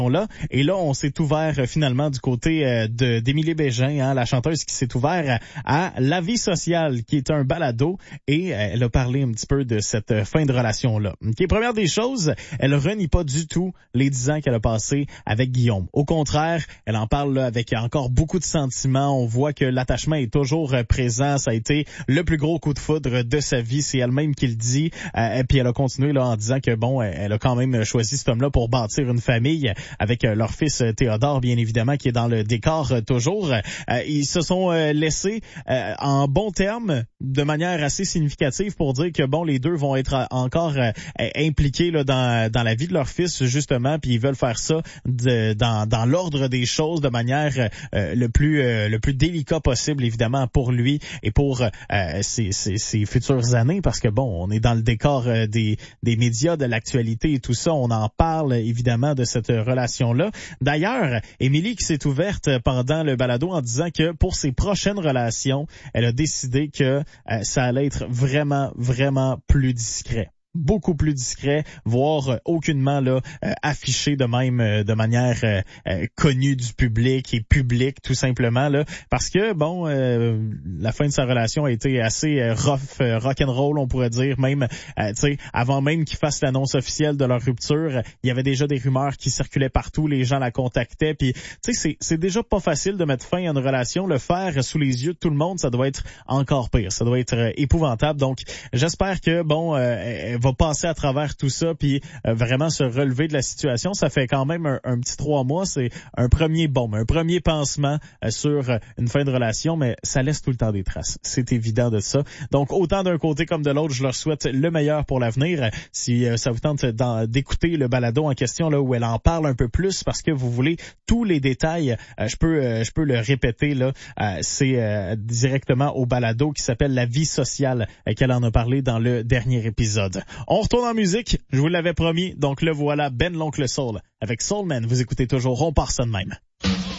là. Et là, on s'est ouvert finalement du côté d'Émilie Bégin, la chanteuse qui s'est ouverte à La Vie sociale, qui est un balado, et elle a parlé un petit peu de cette fin de relation-là. Okay, première des choses, elle renie pas du tout les 10 ans qu'elle a passé avec Guillaume. Au contraire, elle en parle là, avec encore beaucoup de sentiments. On voit que l'attachement est toujours présent. Ça a été le plus gros coup de foudre de sa vie. C'est elle-même qui le dit. Et puis elle a continué là en disant que bon, elle a quand même choisi cet homme-là pour bâtir une famille avec leur fils Théodore, bien évidemment, qui est dans le décor toujours. Ils se sont laissés en bons termes, de manière assez significative, pour dire que bon, les deux vont être encore impliqués là dans la vie de leur fils, justement, puis ils veulent faire ça dans l'ordre des choses, de manière le plus délicat possible, évidemment, pour lui et pour ses futures années, parce que bon, on est dans le décor des médias, de l'actualité et tout ça. On en parle évidemment de cette relation-là. D'ailleurs, Émilie qui s'est ouverte pendant le balado en disant que pour ses prochaines relations, elle a décidé que ça allait être vraiment, vraiment plus discret. Beaucoup plus discret, voire aucunement là affiché de même de manière connue du public et publique, tout simplement là, parce que bon, la fin de sa relation a été assez rock'n'roll, on pourrait dire, même tu sais, avant même qu'ils fassent l'annonce officielle de leur rupture, il y avait déjà des rumeurs qui circulaient partout, les gens la contactaient, puis tu sais, c'est déjà pas facile de mettre fin à une relation, le faire sous les yeux de tout le monde, ça doit être encore pire, ça doit être épouvantable. Donc j'espère que bon, va passer à travers tout ça puis vraiment se relever de la situation. Ça fait quand même un petit 3 mois. C'est un premier pansement sur une fin de relation, mais ça laisse tout le temps des traces. C'est évident de ça. Donc, autant d'un côté comme de l'autre, je leur souhaite le meilleur pour l'avenir. Si ça vous tente d'écouter le balado en question, là où elle en parle un peu plus, parce que vous voulez tous les détails, je peux le répéter, là, c'est directement au balado qui s'appelle La Vie sociale, qu'elle en a parlé dans le dernier épisode. On retourne en musique, je vous l'avais promis, donc le voilà, Ben l'Oncle Soul avec Soul Man. Vous écoutez toujours On part ça de même.